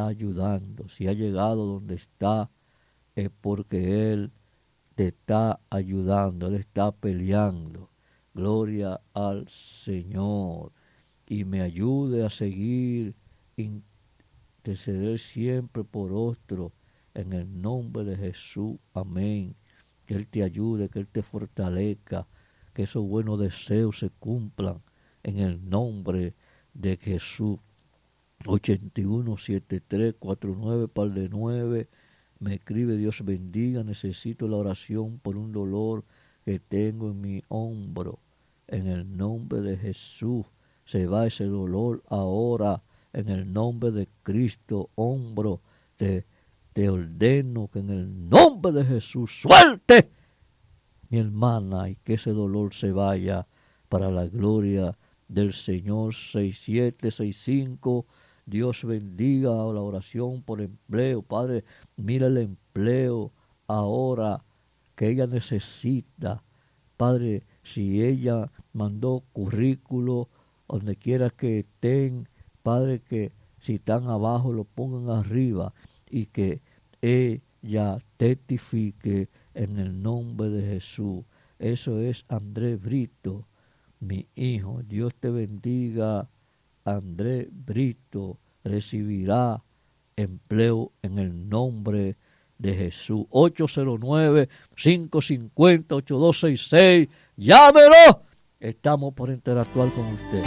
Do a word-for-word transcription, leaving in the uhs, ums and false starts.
ayudando. Si ha llegado donde está, es porque Él te está ayudando, Él está peleando. Gloria al Señor. Y me ayude a seguir interceder siempre por otro, en el nombre de Jesús. Amén. Que Él te ayude, que Él te fortalezca, que esos buenos deseos se cumplan en el nombre de Jesús. ochenta y uno, setenta y tres, cuarenta y nueve, par de nueve. Me escribe: Dios bendiga, necesito la oración por un dolor que tengo en mi hombro. En el nombre de Jesús se va ese dolor ahora. En el nombre de Cristo, hombro, te, te ordeno que en el nombre de Jesús suelte, mi hermana, y que ese dolor se vaya para la gloria del Señor. Seis siete seis cinco. Dios bendiga la oración por empleo. Padre, mira el empleo ahora que ella necesita. Padre, si ella mandó currículo, donde quiera que estén, Padre, que si están abajo lo pongan arriba y que ella testifique en el nombre de Jesús. Eso es Andrés Brito, mi hijo. Dios te bendiga, Andrés Brito. Recibirá empleo en el nombre de Jesús. ocho cero nueve, cinco cinco cero, ocho dos seis seis. Llámelo. Estamos por interactuar con usted.